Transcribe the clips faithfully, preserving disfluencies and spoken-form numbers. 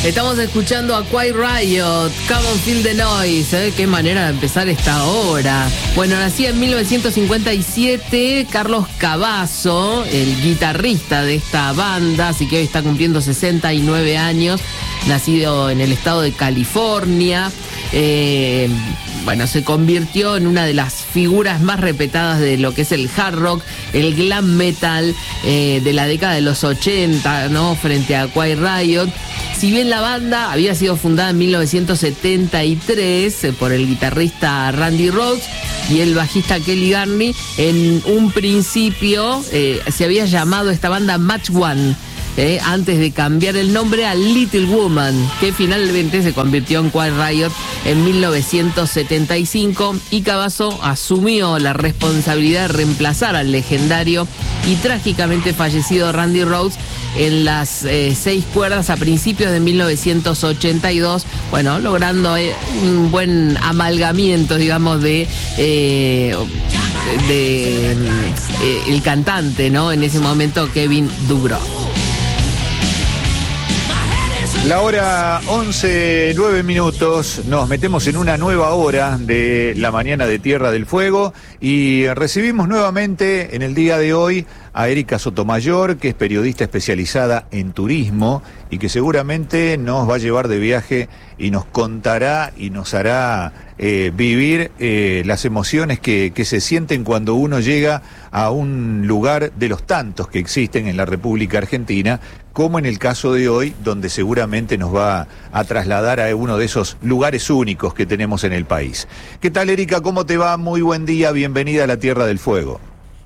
Estamos escuchando a Quiet Riot, Come on Feel the Noise. ¿eh? Qué manera de empezar esta hora. Bueno, nacía en mil novecientos cincuenta y siete Carlos Cavazo, el guitarrista de esta banda, así que hoy está cumpliendo sesenta y nueve años, nacido en el estado de California. Eh, bueno, se convirtió en una de las figuras más respetadas de lo que es el hard rock, el glam metal eh, de la década de los ochenta, ¿no? Frente a Quiet Riot. Si bien la banda había sido fundada en mil novecientos setenta y tres eh, por el guitarrista Randy Rhoads y el bajista Kelly Garni, en un principio eh, se había llamado esta banda Match One. Eh, antes de cambiar el nombre a Little Woman, que finalmente se convirtió en Quiet Riot en mil novecientos setenta y cinco, y Cavazo asumió la responsabilidad de reemplazar al legendario y trágicamente fallecido Randy Rhoads en las eh, seis cuerdas a principios de mil novecientos ochenta y dos, bueno, logrando eh, un buen amalgamiento, digamos, de... Eh, de eh, el cantante, ¿no? En ese momento, Kevin Dubrow. La hora once, nueve minutos, nos metemos en una nueva hora de la mañana de Tierra del Fuego y recibimos nuevamente en el día de hoy a Erika Sotomayor, que es periodista especializada en turismo y que seguramente nos va a llevar de viaje y nos contará y nos hará eh, vivir eh, las emociones que, que se sienten cuando uno llega a un lugar de los tantos que existen en la República Argentina, como en el caso de hoy, donde seguramente nos va a trasladar a uno de esos lugares únicos que tenemos en el país. ¿Qué tal, Erika? ¿Cómo te va? Muy buen día, bienvenida a la Tierra del Fuego.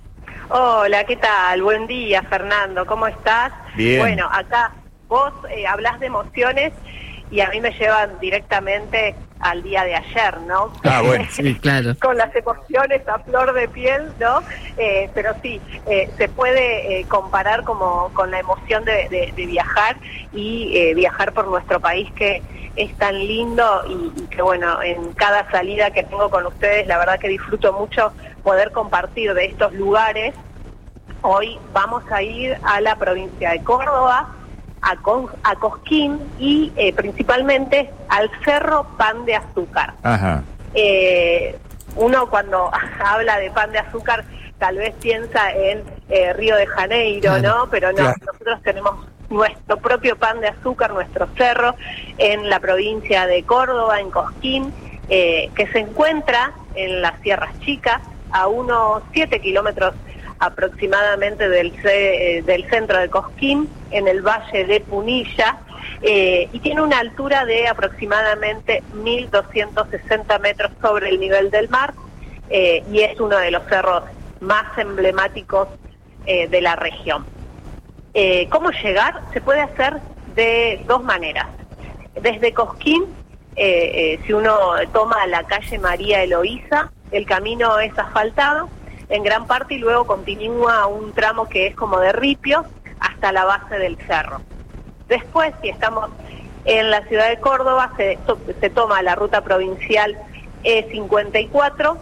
Hola, ¿qué tal? Buen día, Fernando, ¿cómo estás? Bien. Bueno, acá vos eh, hablás de emociones y a mí me llevan directamente al día de ayer, ¿no? Ah, bueno, sí, claro. Con las emociones a flor de piel, ¿no? Eh, pero sí, eh, se puede eh, comparar como con la emoción de, de, de viajar y eh, viajar por nuestro país, que es tan lindo y, y que, bueno, en cada salida que tengo con ustedes, la verdad que disfruto mucho poder compartir de estos lugares. Hoy vamos a ir a la provincia de Córdoba, a, Con, a Cosquín y eh, principalmente al Cerro Pan de Azúcar. Ajá. Eh, uno cuando habla de pan de azúcar tal vez piensa en eh, Río de Janeiro, claro, ¿no? Pero no, claro. Nosotros tenemos nuestro propio pan de azúcar, nuestro cerro, en la provincia de Córdoba, en Cosquín, eh, que se encuentra en las Sierras Chicas, a unos siete kilómetros aproximadamente del, ce, del centro de Cosquín, en el valle de Punilla, eh, y tiene una altura de aproximadamente mil doscientos sesenta metros sobre el nivel del mar, eh, y es uno de los cerros más emblemáticos eh, de la región. Eh, ¿Cómo llegar? Se puede hacer de dos maneras. Desde Cosquín, eh, eh, si uno toma la calle María Eloísa, el camino es asfaltado en gran parte y luego continúa un tramo que es como de ripio hasta la base del cerro. Después, si estamos en la ciudad de Córdoba, se, to, se toma la ruta provincial E cincuenta y cuatro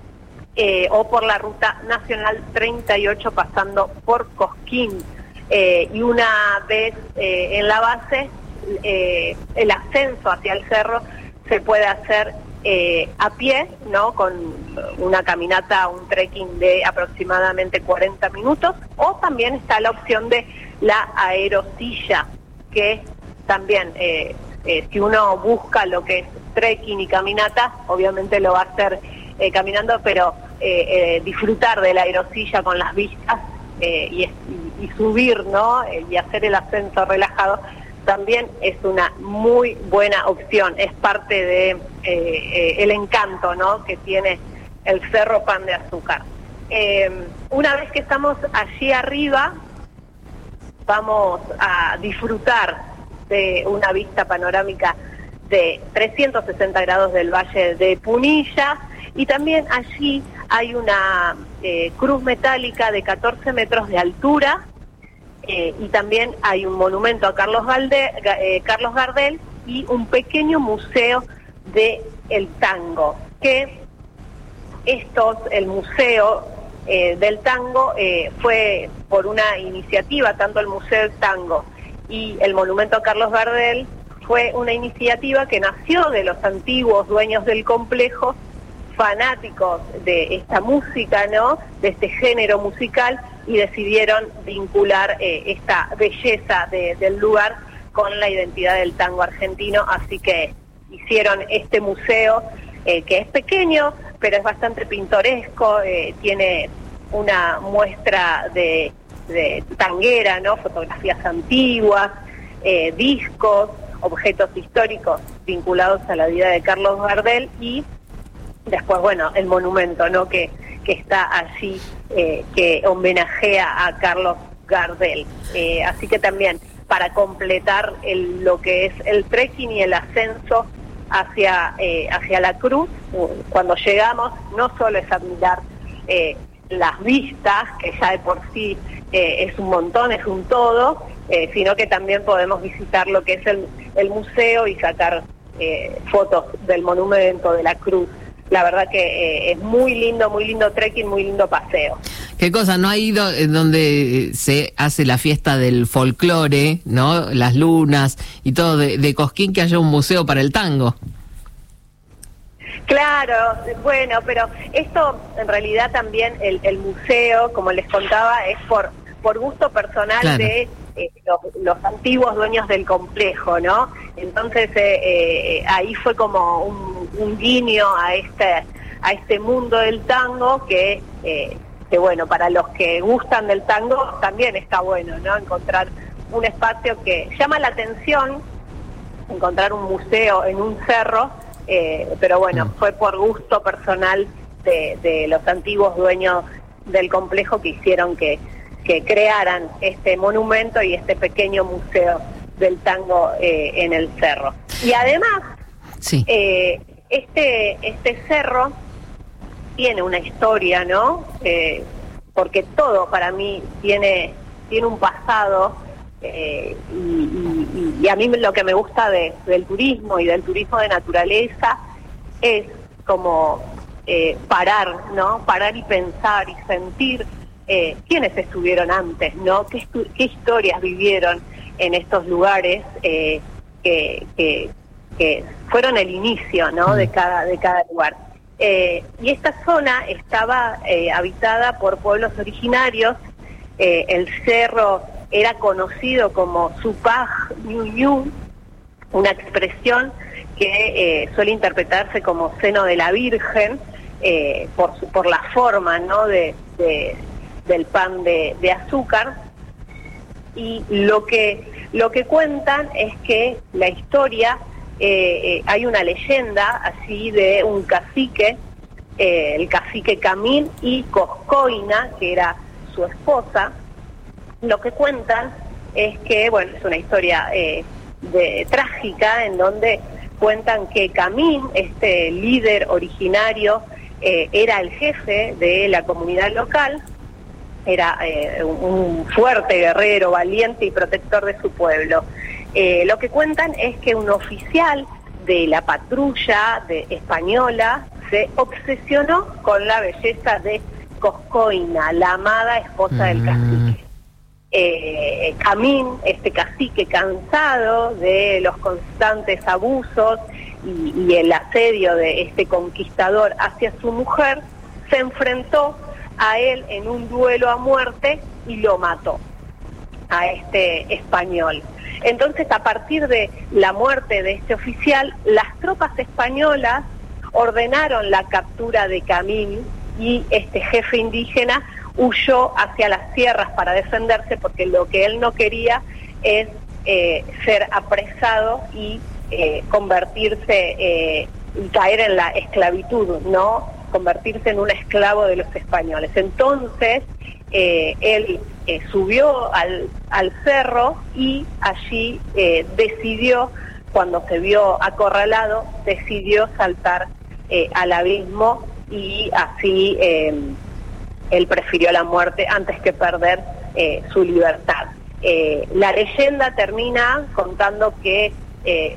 eh, o por la ruta nacional treinta y ocho pasando por Cosquín. Eh, y una vez eh, en la base, eh, el ascenso hacia el cerro se puede hacer eh, a pie, ¿no? Con una caminata, un trekking de aproximadamente cuarenta minutos, o también está la opción de la aerosilla, que también, eh, eh, si uno busca lo que es trekking y caminata, obviamente lo va a hacer eh, caminando, pero eh, eh, disfrutar de la aerosilla con las vistas eh, y, y, y subir, ¿no? Eh, y hacer el ascenso relajado, también es una muy buena opción. Es parte de eh, eh, el encanto, ¿no?, que tiene el Cerro Pan de Azúcar. Eh, una vez que estamos allí arriba, vamos a disfrutar de una vista panorámica de trescientos sesenta grados del Valle de Punilla, y también allí hay una eh, cruz metálica de catorce metros de altura, eh, y también hay un monumento a Carlos, Galde, eh, Carlos Gardel y un pequeño museo de el tango, que estos, el museo eh, del tango eh, fue por una iniciativa, tanto el Museo del Tango y el monumento a Carlos Gardel fue una iniciativa que nació de los antiguos dueños del complejo, fanáticos de esta música, ¿no?, de este género musical, y decidieron vincular eh, esta belleza de, del lugar con la identidad del tango argentino, así que hicieron este museo eh, que es pequeño, pero es bastante pintoresco, eh, tiene una muestra de, de tanguera, ¿no?, fotografías antiguas, eh, discos, objetos históricos vinculados a la vida de Carlos Gardel, y después, bueno, el monumento, ¿no?, que, que está allí, eh, que homenajea a Carlos Gardel. Eh, así que también, para completar el, lo que es el trekking y el ascenso hacia, eh, hacia la cruz, cuando llegamos, no solo es admirar eh, las vistas, que ya de por sí eh, es un montón, es un todo, eh, sino que también podemos visitar lo que es el, el museo y sacar eh, fotos del monumento, de la cruz. La verdad que eh, es muy lindo, muy lindo trekking, muy lindo paseo. ¿Qué cosa? ¿No ha ido eh, donde se hace la fiesta del folclore, ¿no?, las lunas y todo de, de Cosquín, que haya un museo para el tango? Claro, bueno, pero esto en realidad también el, el museo, como les contaba, es por, por gusto personal, claro, de eh, los, los antiguos dueños del complejo, ¿no? Entonces eh, eh, ahí fue como un, un guiño a este, a este mundo del tango que, eh, que, bueno, para los que gustan del tango también está bueno, ¿no?, encontrar un espacio que llama la atención, encontrar un museo en un cerro. Eh, pero bueno, fue por gusto personal de, de los antiguos dueños del complejo que hicieron que, que crearan este monumento y este pequeño museo del tango eh, en el cerro. Y además, sí. eh, este, este cerro tiene una historia, ¿no? Eh, porque todo para mí tiene, tiene un pasado. Eh, y, y, y a mí lo que me gusta de, del turismo y del turismo de naturaleza es como eh, parar, ¿no? Parar y pensar y sentir eh, quiénes estuvieron antes, ¿no? Qué, qué historias vivieron en estos lugares eh, que, que, que fueron el inicio, ¿no?, de cada, de cada lugar. Eh, y esta zona estaba eh, habitada por pueblos originarios. Eh, el cerro era conocido como Supaj Ñu Ñu, una expresión que eh, suele interpretarse como seno de la Virgen, eh, por, su, por la forma, ¿no?, de, de, del pan de, de azúcar. Y lo que, lo que cuentan es que la historia, eh, eh, hay una leyenda así de un cacique, eh, el cacique Camín y Coscoina, que era su esposa. Lo que cuentan es que, bueno, es una historia eh, de, trágica, en donde cuentan que Camín, este líder originario, eh, era el jefe de la comunidad local, era eh, un fuerte guerrero, valiente y protector de su pueblo. Eh, lo que cuentan es que un oficial de la patrulla de española se obsesionó con la belleza de Coscoina, la amada esposa del cacique. Eh, Camín, este cacique, cansado de los constantes abusos y, y el asedio de este conquistador hacia su mujer, se enfrentó a él en un duelo a muerte y lo mató a este español. Entonces, a partir de la muerte de este oficial, las tropas españolas ordenaron la captura de Camín, y este jefe indígena huyó hacia las sierras para defenderse, porque lo que él no quería es eh, ser apresado y eh, convertirse eh, y caer en la esclavitud, ¿no? Convertirse en un esclavo de los españoles. Entonces, eh, él eh, subió al, al cerro y allí eh, decidió, cuando se vio acorralado, decidió saltar eh, al abismo, y así eh, él prefirió la muerte antes que perder eh, su libertad. Eh, la leyenda termina contando que eh,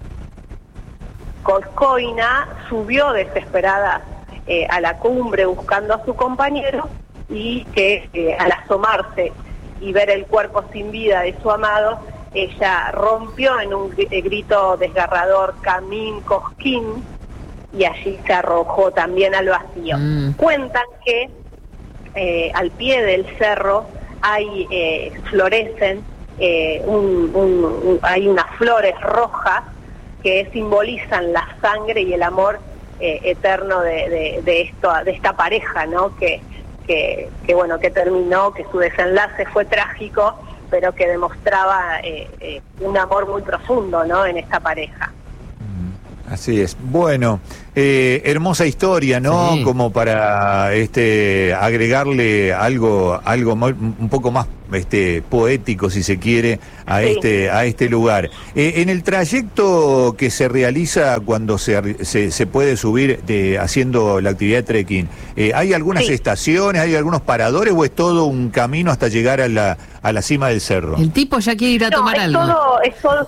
Coscoina subió desesperada eh, a la cumbre buscando a su compañero, y que eh, al asomarse y ver el cuerpo sin vida de su amado, ella rompió en un grito desgarrador Camín, Cosquín, y allí se arrojó también al vacío. Mm. Cuentan que eh, al pie del cerro hay eh, florecen, eh, un, un, un, hay unas flores rojas que simbolizan la sangre y el amor eh, eterno de, de, de, esto, de esta pareja, ¿no? Que, que, que, bueno, que terminó, que su desenlace fue trágico, pero que demostraba eh, eh, un amor muy profundo, ¿no? En esta pareja. Así es. Bueno, eh, hermosa historia, ¿no? Sí. Como para este agregarle algo, algo muy, un poco más este poético, si se quiere, a sí. este a este lugar. Eh, en el trayecto que se realiza cuando se se, se puede subir de, haciendo la actividad de trekking, eh, ¿hay algunas sí. estaciones, hay algunos paradores o es todo un camino hasta llegar a la a la cima del cerro? El tipo ya quiere ir a no, tomar es algo. Todo, es todo.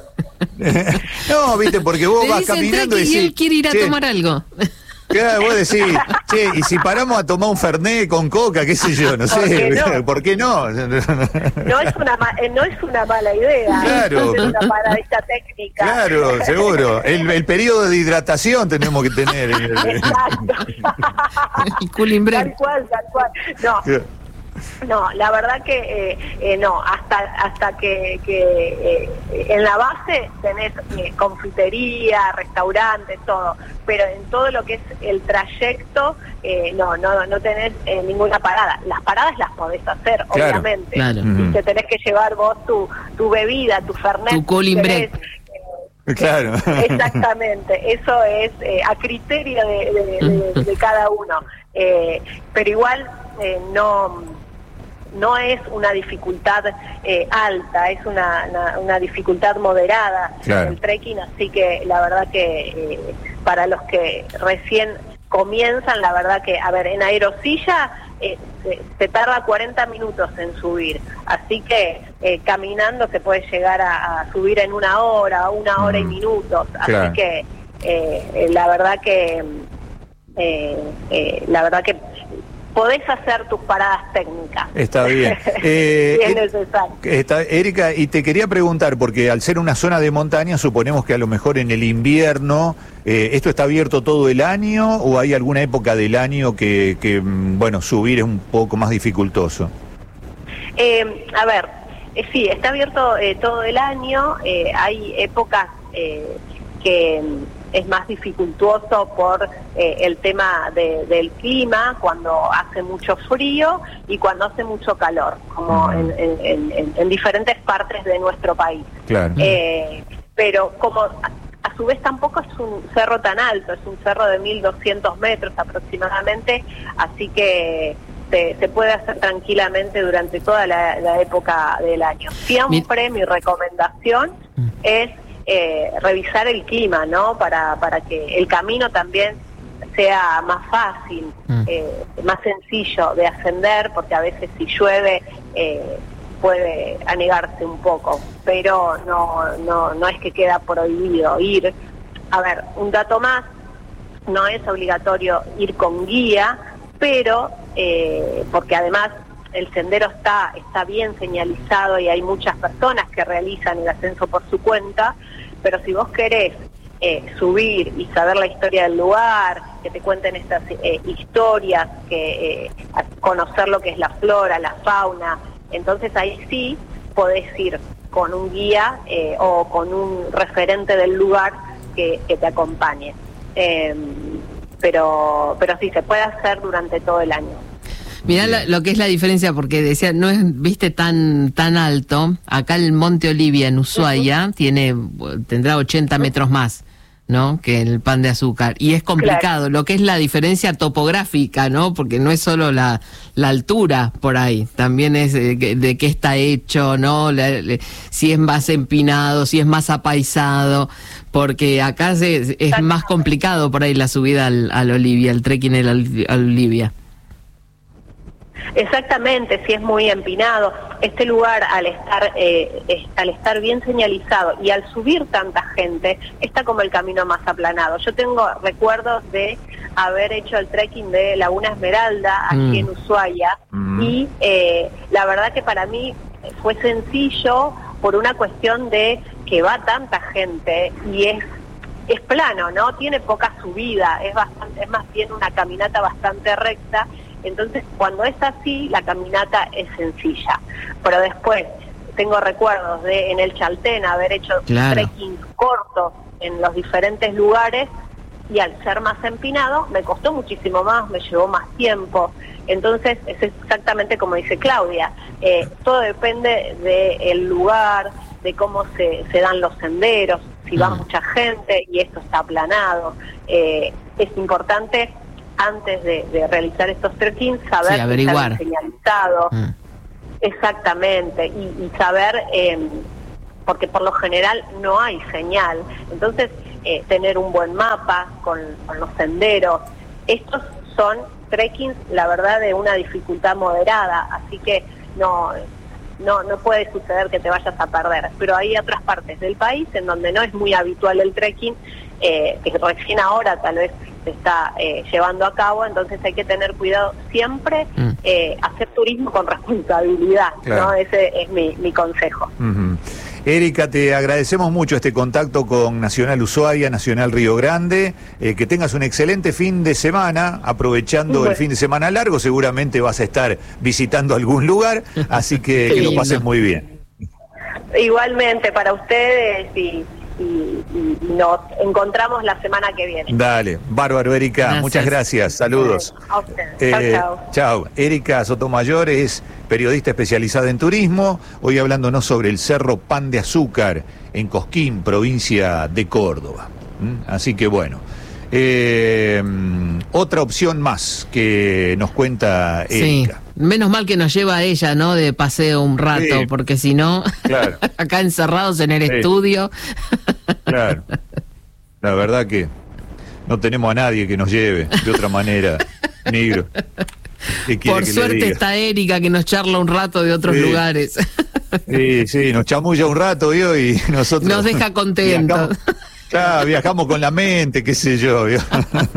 No, viste, porque vos vas caminando y, y él quiere ir a tomar algo. Claro, vos decís, che, y si paramos a tomar un fernet con coca, qué sé yo, no sé, no? ¿Por qué no? No es una no es una mala idea. Claro. Es una paradita técnica. Claro, seguro. El, el periodo de hidratación tenemos que tener. Exacto. El cooling break. Tal cual, tal cual. No. Yeah. No, la verdad que eh, eh, no, hasta hasta que, que eh, en la base tenés eh, confitería, restaurante, todo, pero en todo lo que es el trayecto, eh, no, no no tenés eh, ninguna parada. Las paradas las podés hacer, claro, obviamente. Claro. Uh-huh. Te tenés que llevar vos tu, tu bebida, tu fernet, tu cooling break. Claro. Exactamente, eso es eh, a criterio de, de, de, de cada uno. Eh, pero igual eh, no... No es una dificultad eh, alta, es una, una, una dificultad moderada, claro, el trekking, así que la verdad que eh, para los que recién comienzan, la verdad que, a ver, en aerosilla eh, se, se tarda cuarenta minutos en subir, así que eh, caminando se puede llegar a, a subir en una hora, una hora mm. y minutos, así claro, que eh, la verdad que eh, eh, la verdad que podés hacer tus paradas técnicas. Está bien. Eh, es necesario. Está, Erika, y te quería preguntar, porque al ser una zona de montaña, suponemos que a lo mejor en el invierno, eh, ¿esto está abierto todo el año o hay alguna época del año que, que bueno, subir es un poco más dificultoso? Eh, a ver, eh, sí, está abierto eh, todo el año, eh, hay épocas eh, que es más dificultuoso por eh, el tema de, del clima, cuando hace mucho frío y cuando hace mucho calor, como en, en, en, en diferentes partes de nuestro país. Claro. Eh, pero como a, a su vez tampoco es un cerro tan alto, es un cerro de mil doscientos metros aproximadamente, así que se, se puede hacer tranquilamente durante toda la, la época del año. Siempre mi recomendación es Eh, revisar el clima, ¿no? Para para que el camino también sea más fácil, mm. eh, más sencillo de ascender, porque a veces si llueve eh, puede anegarse un poco, pero no no no es que queda prohibido ir. A ver, un dato más, no es obligatorio ir con guía, pero eh, porque además el sendero está está bien señalizado y hay muchas personas que realizan el ascenso por su cuenta, pero si vos querés eh, subir y saber la historia del lugar, que te cuenten estas eh, historias, que eh, conocer lo que es la flora, la fauna, entonces ahí sí podés ir con un guía eh, o con un referente del lugar que, que te acompañe. Eh, pero, pero sí, se puede hacer durante todo el año. Mirá lo, lo que es la diferencia, porque decía, no es, viste, tan tan alto. Acá el Monte Olivia en Ushuaia uh-huh. tiene tendrá ochenta metros más, ¿no? Que el Pan de Azúcar. Y es complicado, claro, lo que es la diferencia topográfica, ¿no? Porque no es solo la, la altura por ahí, también es de, de qué está hecho, ¿no? La, le, si es más empinado, si es más apaisado, porque acá se, es más complicado por ahí la subida al, al Olivia, el trekking al, al Olivia. Exactamente, sí, es muy empinado. Este lugar, al estar eh, es, al estar bien señalizado y al subir tanta gente, está como el camino más aplanado. Yo tengo recuerdos de haber hecho el trekking de Laguna Esmeralda aquí mm. en Ushuaia mm. y eh, la verdad que para mí fue sencillo por una cuestión de que va tanta gente y es es plano, ¿no? Tiene poca subida, es bastante, es más bien una caminata bastante recta, entonces cuando es así, la caminata es sencilla. Pero después, tengo recuerdos de en el Chaltén haber hecho claro. trekking cortos en los diferentes lugares, y al ser más empinado, me costó muchísimo más, me llevó más tiempo. Entonces, es exactamente como dice Claudia, eh, todo depende del lugar, de cómo se, se dan los senderos, si va mucha gente y esto está aplanado. Eh, es importante, antes de, de realizar estos trekking, saber sí, averiguar. que está señalizado. Mm. Exactamente, y, y saber, eh, porque por lo general no hay señal. Entonces, eh, tener un buen mapa con, con los senderos. Estos son trekkings, la verdad, de una dificultad moderada, así que no... No, no puede suceder que te vayas a perder, pero hay otras partes del país en donde no es muy habitual el trekking, eh, que recién ahora tal vez se está eh, llevando a cabo, entonces hay que tener cuidado siempre, mm. eh, hacer turismo con responsabilidad, claro. ¿no? Ese es mi, mi consejo. Uh-huh. Erika, te agradecemos mucho este contacto con Nacional Ushuaia, Nacional Río Grande, eh, que tengas un excelente fin de semana, aprovechando bueno. el fin de semana largo, seguramente vas a estar visitando algún lugar, así que que lo pases muy bien. Igualmente para ustedes y, y, y nos encontramos la semana que viene. Dale, bárbaro, Erika, gracias. Muchas gracias, saludos. A ustedes. Eh, chao, chao. Chao. Erika Sotomayor es periodista especializada en turismo, hoy hablándonos sobre el Cerro Pan de Azúcar en Cosquín, provincia de Córdoba. ¿Mm? Así que bueno, eh, otra opción más que nos cuenta Erika. Sí. Menos mal que nos lleva a ella, ¿no? De paseo un rato, sí. porque si no, claro. acá encerrados en el sí. estudio. Claro. La verdad que no tenemos a nadie que nos lleve de otra manera, negro. Por suerte está Erika que nos charla un rato de otros sí. lugares. Sí, sí, nos chamulla un rato, ¿vio? Y nosotros... Nos deja contentos. Viajamos, claro, viajamos con la mente, qué sé yo, ¿vio?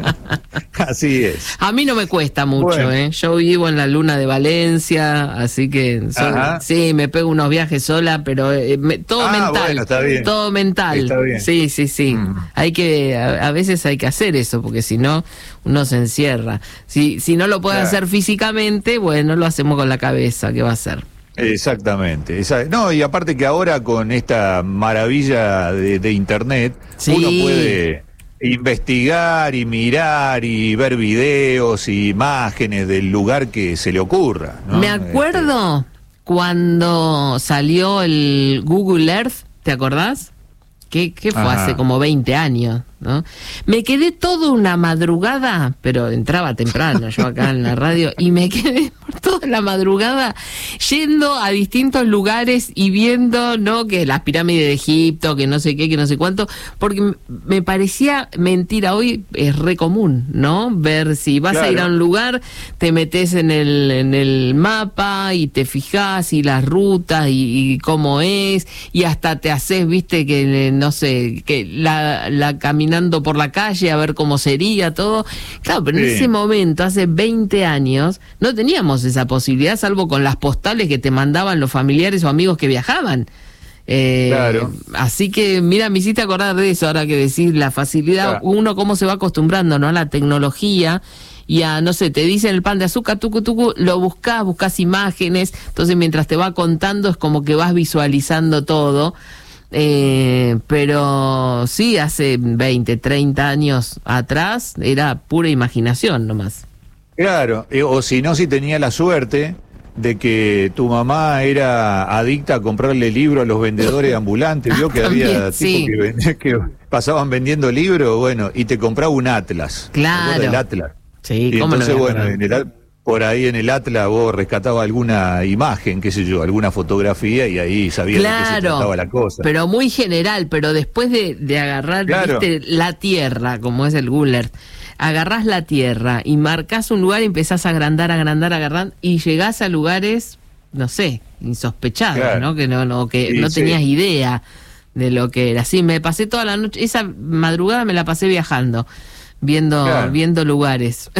Así es. A mí no me cuesta mucho, bueno. ¿eh? Yo vivo en la Luna de Valencia, así que soy, sí, me pego unos viajes sola, pero eh, me, todo ah, mental. Bueno, está bien. Todo mental. Está bien. Sí, sí, sí. Mm. Hay que, a, a veces hay que hacer eso, porque si no, uno se encierra. Si, si no lo puede claro. hacer físicamente, bueno, lo hacemos con la cabeza, ¿qué va a hacer? Exactamente. Esa, no, y aparte que ahora con esta maravilla de, de internet, sí. uno puede investigar y mirar y ver videos y imágenes del lugar que se le ocurra, ¿no? Me acuerdo este... cuando salió el Google Earth, ¿te acordás? ¿Qué, qué fue? Ajá. Hace como veinte años, ¿no? Me quedé toda una madrugada, pero entraba temprano yo acá en la radio, y me quedé por toda la madrugada yendo a distintos lugares y viendo, ¿no? Que las pirámides de Egipto, que no sé qué, que no sé cuánto, porque me parecía mentira. Hoy es re común, ¿no? Ver si vas claro. a ir a un lugar, te metes en el, en el mapa y te fijas y las rutas y, y cómo es, y hasta te haces, viste, que no sé, que la, la caminando por la calle a ver cómo sería todo. Claro, pero sí. en ese momento, hace veinte años, no teníamos esa posibilidad, salvo con las postales que te mandaban los familiares o amigos que viajaban. Eh, claro. Así que, mira, me hiciste acordar de eso, ahora que decís la facilidad, claro. uno cómo se va acostumbrando, ¿no? A la tecnología y a, no sé, te dicen el pan de azúcar, tucu, tucu, lo buscás, buscás imágenes, entonces mientras te va contando es como que vas visualizando todo. Eh, pero sí, hace veinte, treinta años atrás era pura imaginación nomás. Claro, eh, o si no, si tenía la suerte de que tu mamá era adicta a comprarle libros a los vendedores ambulantes, vio que había tipos sí. que, vendían, que pasaban vendiendo libros, bueno, y te compraba un Atlas. Claro. El Atlas. Sí, y ¿cómo entonces, no bueno, en el, por ahí en el Atlas vos rescatabas alguna imagen, qué sé yo, alguna fotografía, y ahí sabías claro, de qué se trataba la cosa. Pero muy general, pero después de, de agarrar, claro. viste, la tierra, como es el Google Earth, agarrás la tierra y marcás un lugar y empezás a agrandar, agrandar, agrandar, y llegás a lugares, no sé, insospechados, claro. ¿no? Que no, no, que sí, no tenías sí. idea de lo que era. Sí, me pasé toda la noche, esa madrugada me la pasé viajando, viendo, claro. viendo lugares.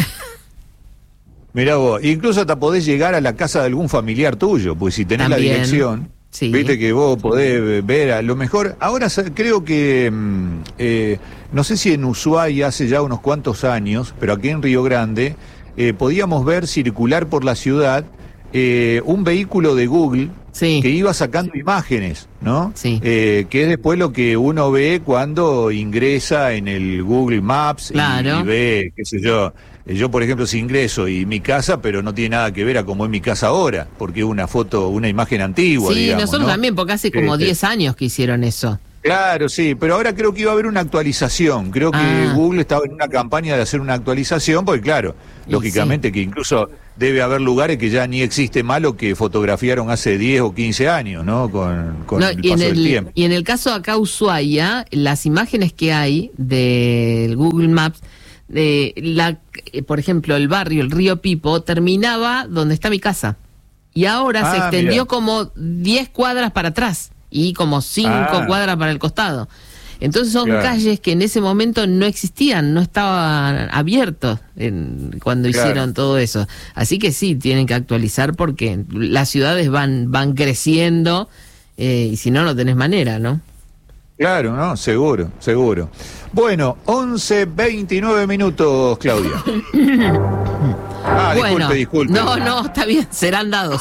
Mirá vos, incluso hasta podés llegar a la casa de algún familiar tuyo, pues si tenés También. la dirección, Sí. Viste que vos podés ver a lo mejor. Ahora creo que, eh, no sé si en Ushuaia hace ya unos cuantos años, pero aquí en Río Grande, eh, podíamos ver circular por la ciudad eh, un vehículo de Google sí. que iba sacando imágenes, ¿no? Sí. Eh, que es después lo que uno ve cuando ingresa en el Google Maps claro. y, y ve, qué sé yo. Yo, por ejemplo, si ingreso y mi casa, pero no tiene nada que ver a cómo es mi casa ahora, porque es una foto, una imagen antigua, sí, digamos, nosotros ¿no? también, porque hace como diez este, años que hicieron eso. Claro, sí, pero ahora creo que iba a haber una actualización. Creo que ah. Google estaba en una campaña de hacer una actualización, porque claro, y lógicamente sí. que incluso debe haber lugares que ya ni existe más lo que fotografiaron hace diez o quince años, ¿no? Con, con no, el y paso en el, del tiempo. Y en el caso acá Ushuaia, las imágenes que hay del Google Maps, de la, por ejemplo, el barrio, el río Pipo, terminaba donde está mi casa. Y ahora ah, se extendió mira. como diez cuadras para atrás y como cinco ah. cuadras para el costado. Entonces son claro. calles que en ese momento no existían, no estaban abiertos en, cuando claro. hicieron todo eso. Así que sí, tienen que actualizar porque las ciudades van, van creciendo eh, y si no, no tenés manera, ¿no? Claro, ¿no? Seguro, seguro. Bueno, once veintinueve minutos, Claudia. Ah, bueno, disculpe, disculpe. No, no, está bien, serán dados.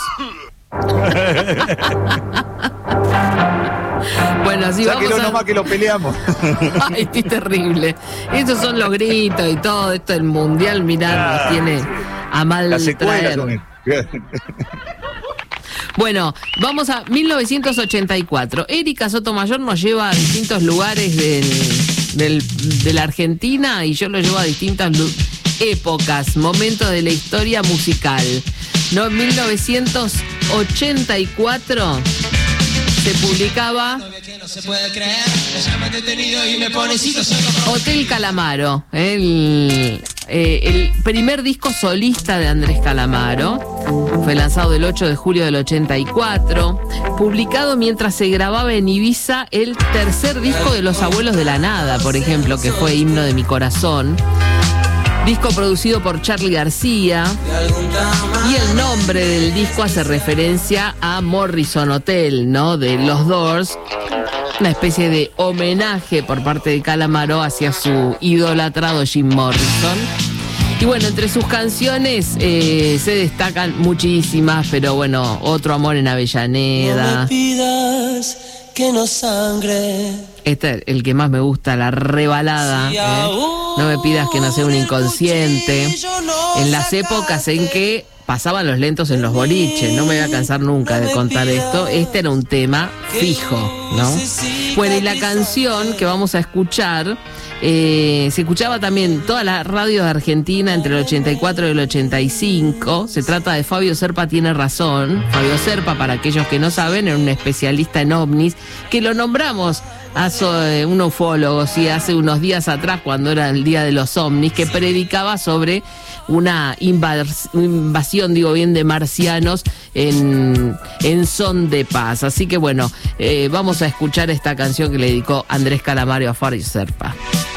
Bueno, así Sáquelo vamos a... nomás que lo peleamos. Ay, esto es terrible. Estos son los gritos y todo, esto del mundial, mirá, ah, nos tiene a mal la secuela traer. Bueno, vamos a mil novecientos ochenta y cuatro. Erika Sotomayor nos lleva a distintos lugares del, del, de la Argentina y yo lo llevo a distintas épocas, momentos de la historia musical. No, en mil novecientos ochenta y cuatro se publicaba Hotel Calamaro, el, eh, el primer disco solista de Andrés Calamaro. Fue lanzado el ocho de julio del ochenta y cuatro, publicado mientras se grababa en Ibiza el tercer disco de Los Abuelos de la Nada, por ejemplo, que fue Himno de mi Corazón. Disco producido por Charly García, y el nombre del disco hace referencia a Morrison Hotel, ¿no? De los Doors, una especie de homenaje por parte de Calamaro hacia su idolatrado Jim Morrison. Y bueno, entre sus canciones eh, se destacan muchísimas, pero bueno, Otro amor en Avellaneda. No me pidas que no sangre. Este es el que más me gusta, la rebalada. ¿eh? No me pidas que no sea un inconsciente. En las épocas en que pasaban los lentos en los boliches, no me voy a cansar nunca de contar esto, este era un tema fijo, ¿no? Bueno, y la canción que vamos a escuchar, eh, se escuchaba también todas las radios de Argentina entre el ochenta y cuatro y el ochenta y cinco, se trata de Fabio Serpa Tiene Razón. Fabio Serpa, para aquellos que no saben, era un especialista en ovnis, que lo nombramos hace un ufólogo, sí, hace unos días atrás, cuando era el Día de los Ovnis, que predicaba sobre una invas- invasión, digo bien, de marcianos en, en son de paz. Así que bueno, eh, vamos a escuchar esta canción que le dedicó Andrés Calamaro a Fabio Serpa.